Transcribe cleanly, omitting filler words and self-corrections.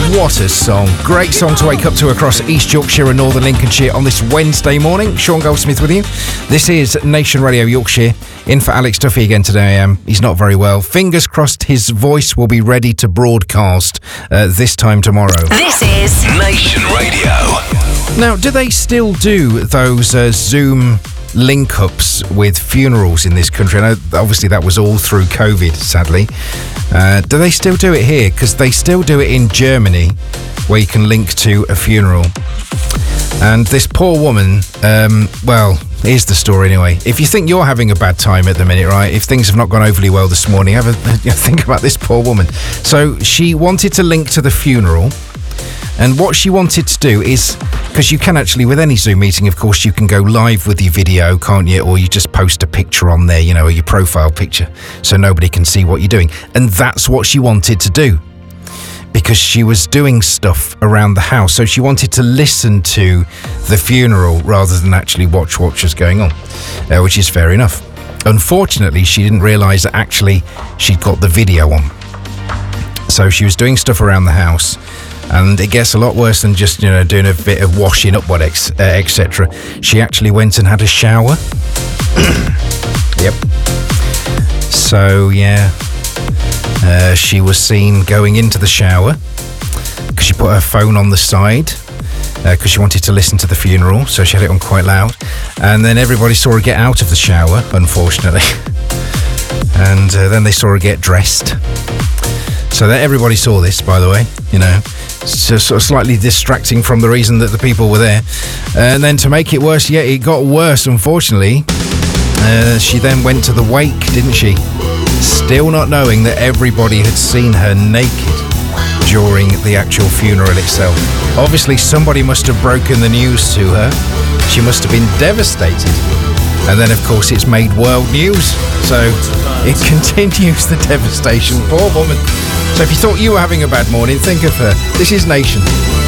What a song. Great song to wake up to across East Yorkshire and Northern Lincolnshire on this Wednesday morning. Sean Goldsmith with you. This is Nation Radio Yorkshire. In for Alex Duffy again today. He's not very well. Fingers crossed his voice will be ready to broadcast this time tomorrow. This is Nation Radio. Now, do they still do those Zoom link-ups with funerals in this country? I know obviously that was all through COVID, sadly. Do they still do it here? Because they still do it in Germany, where you can link to a funeral. And this poor woman, well, here's the story anyway. If you think you're having a bad time at the minute, right, if things have not gone overly well this morning, have a think about this poor woman. So she wanted to link to the funeral. And what she wanted to do is, because you can actually, with any Zoom meeting, of course, you can go live with your video, can't you? Or you just post a picture on there, or your profile picture, so nobody can see what you're doing. And that's what she wanted to do, because she was doing stuff around the house. So she wanted to listen to the funeral rather than actually watch what was going on, which is fair enough. Unfortunately, she didn't realise that actually she'd got the video on. So she was doing stuff around the house. And it gets a lot worse than just, doing a bit of washing up, etc. She actually went and had a shower. Yep. So, yeah. She was seen going into the shower because she put her phone on the side because she wanted to listen to the funeral. So she had it on quite loud. And then everybody saw her get out of the shower, unfortunately. And then they saw her get dressed. So that everybody saw this, by the way, So sort of slightly distracting from the reason that the people were there. And then to make it worse, it got worse, unfortunately. She then went to the wake, didn't she? Still not knowing that everybody had seen her naked during the actual funeral itself. Obviously, somebody must have broken the news to her. She must have been devastated. And then, of course, it's made world news. So it continues the devastation. Poor woman. So if you thought you were having a bad morning, think of her. This is Nation.